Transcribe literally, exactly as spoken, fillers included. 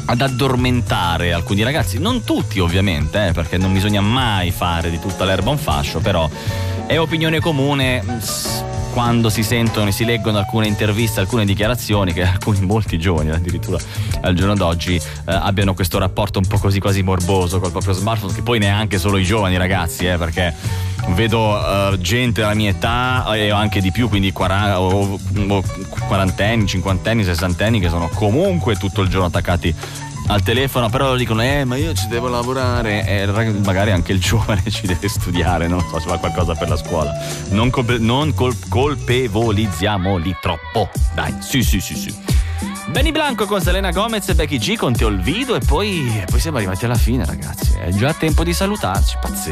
ad addormentare alcuni ragazzi, non tutti ovviamente, eh, perché non bisogna mai fare di tutta l'erba un fascio, però è opinione comune quando si sentono e si leggono alcune interviste, alcune dichiarazioni, che alcuni, molti giovani addirittura al giorno d'oggi eh, abbiano questo rapporto un po' così quasi morboso col proprio smartphone, che poi neanche solo i giovani ragazzi, eh, perché vedo uh, gente della mia età e anche di più, quindi quaranta, o, o quarantenni, cinquantenni, sessantenni, che sono comunque tutto il giorno attaccati al telefono, però dicono eh ma io ci devo lavorare, e magari anche il giovane ci deve studiare, non so se fa qualcosa per la scuola, non, colpe- non col- colpevolizziamoli troppo, dai, sì sì sì sì. Benny Blanco con Selena Gomez e Becky G con Te Olvido, e poi, e poi siamo arrivati alla fine ragazzi, è già tempo di salutarci, pazzesco.